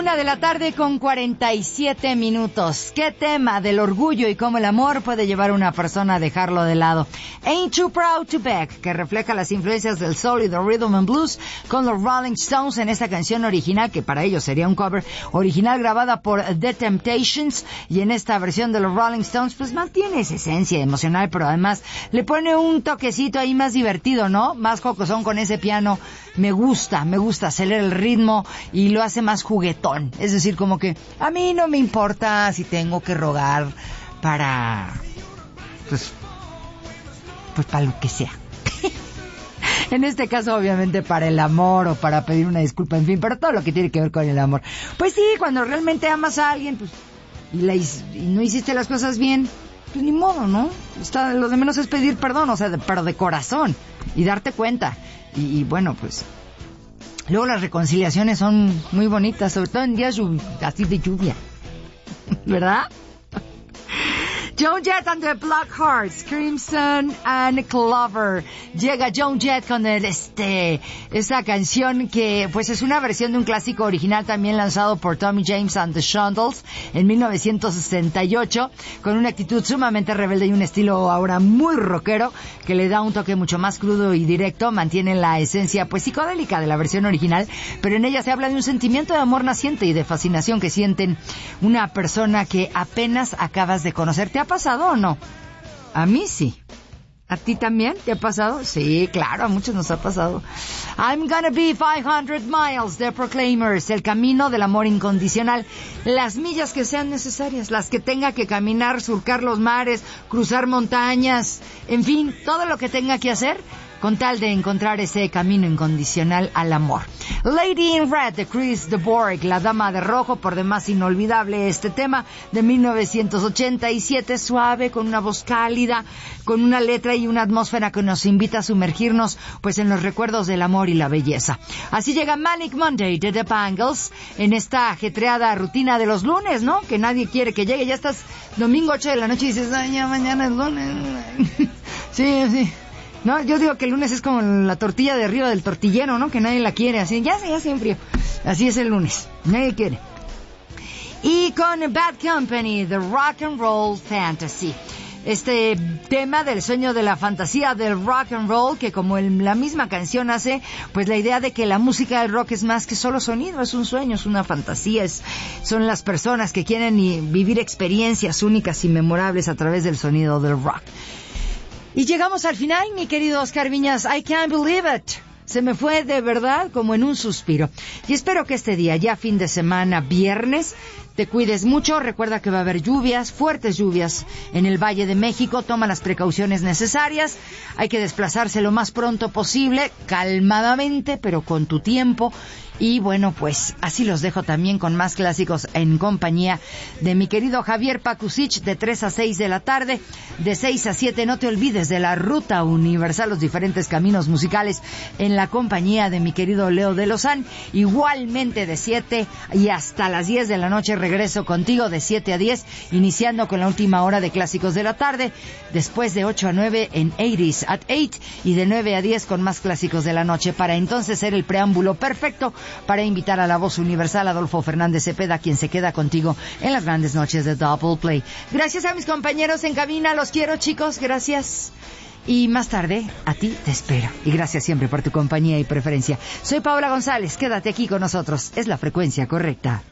1:47 p.m. ¿Qué tema del orgullo y cómo el amor puede llevar a una persona a dejarlo de lado? Ain't Too Proud to Beg, que refleja las influencias del soul y del rhythm and blues con los Rolling Stones en esta canción original, que para ellos sería un cover original grabada por The Temptations, y en esta versión de los Rolling Stones pues mantiene esa esencia emocional, pero además le pone un toquecito ahí más divertido, ¿no? Más jocosón con ese piano. Me gusta, acelera el ritmo y lo hace más juguetón. Es decir, como que a mí no me importa si tengo que rogar para, pues para lo que sea. En este caso, obviamente, para el amor o para pedir una disculpa, en fin, pero todo lo que tiene que ver con el amor. Pues sí, cuando realmente amas a alguien, pues, y no hiciste las cosas bien, pues ni modo, ¿no? Lo de menos es pedir perdón, o sea, pero de corazón, y darte cuenta. Y bueno, pues luego las reconciliaciones son muy bonitas, sobre todo en días así de lluvia, ¿verdad? Joan Jett and the Blackhearts, Crimson and Clover. Llega Joan Jett con esta canción que pues es una versión de un clásico original también lanzado por Tommy James and the Shondells en 1968, con una actitud sumamente rebelde y un estilo ahora muy rockero que le da un toque mucho más crudo y directo. Mantiene la esencia pues psicodélica de la versión original, pero en ella se habla de un sentimiento de amor naciente y de fascinación que sienten una persona que apenas acabas de conocer. ¿Te ha pasado o no? A mí sí. ¿A ti también te ha pasado? Sí, claro, a muchos nos ha pasado. I'm gonna be 500 miles, The Proclaimers, el camino del amor incondicional. Las millas que sean necesarias, las que tenga que caminar, surcar los mares, cruzar montañas, en fin, todo lo que tenga que hacer con tal de encontrar ese camino incondicional al amor. Lady in Red de Chris de Burgh, la dama de rojo, por demás inolvidable este tema de 1987, suave, con una voz cálida, con una letra y una atmósfera que nos invita a sumergirnos pues en los recuerdos del amor y la belleza. Así llega Manic Monday de The Bangles en esta ajetreada rutina de los lunes, ¿no? Que nadie quiere que llegue. Ya estás domingo 8 de la noche y dices, ay, ya mañana es lunes. Sí. No, yo digo que el lunes es como la tortilla de arriba del tortillero, ¿no? Que nadie la quiere, así, ya siempre. Así es el lunes, nadie quiere. Y con Bad Company, The Rock and Roll Fantasy. Este tema del sueño de la fantasía del rock and roll, que como la misma canción hace, pues la idea de que la música del rock es más que solo sonido, es un sueño, es una fantasía, son las personas que quieren vivir experiencias únicas y memorables a través del sonido del rock. Y llegamos al final, mi querido Oscar Viñas. I can't believe it. Se me fue de verdad como en un suspiro. Y espero que este día, ya fin de semana, viernes, te cuides mucho. Recuerda que va a haber lluvias, fuertes lluvias en el Valle de México. Toma las precauciones necesarias. Hay que desplazarse lo más pronto posible, calmadamente, pero con tu tiempo. Y bueno, pues así los dejo también con más clásicos en compañía de mi querido Javier Pakusich, de 3 a 6 de la tarde, de 6 a 7. No te olvides de la Ruta Universal, los diferentes caminos musicales, en la compañía de mi querido Leo de Lozán. Igualmente de 7 y hasta las 10 de la noche regreso contigo, de 7 a 10, iniciando con la última hora de clásicos de la tarde, después de 8 a 9 en 80s at 8 y de 9 a 10 con más clásicos de la noche, para entonces ser el preámbulo perfecto para invitar a la voz universal Adolfo Fernández Cepeda, quien se queda contigo en las grandes noches de Double Play. Gracias a mis compañeros en cabina, los quiero, chicos, gracias. Y más tarde, a ti te espero. Y gracias siempre por tu compañía y preferencia. Soy Paola González, quédate aquí con nosotros, es la frecuencia correcta.